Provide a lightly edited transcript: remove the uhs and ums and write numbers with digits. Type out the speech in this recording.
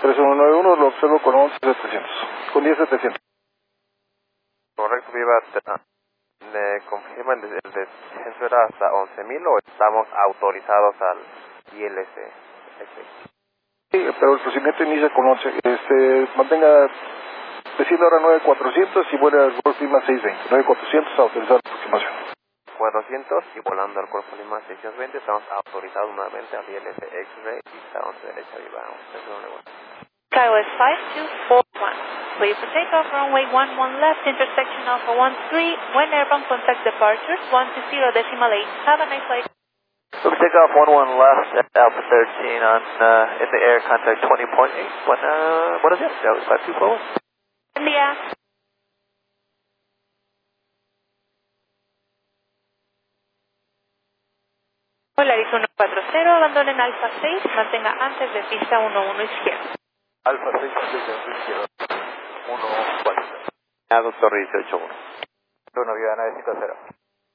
3191 lo observo con 11,700. Con 10,700. Correcto, Viva. ¿Le confirma el descenso era hasta 11,000 o estamos autorizados al ILS? Sí, pero el procedimiento inicia con 11. Mantenga, decirle ahora 9,400 y vuelve al Golf Lima 620. 9,400 a autorizar la aproximación. 400 y volando al Golf Lima 620, estamos autorizados nuevamente al ILS X-Ray y estamos derecha Viva. Skywest 5241. Clear for takeoff, runway 11 left, intersection Alpha 13. When airbound, contact departures 120.8. Have a nice flight. We'll take off 11 left at Alpha 13 on in the air, contact 20.8. What is it? That was 5241. Buen día. Polaris 140, abandonen Alfa 6, mantenga antes de pista 11 izquierda. Alfa 6, izquierda. 1, 4. Doctor 18-1. 1, Viva 950.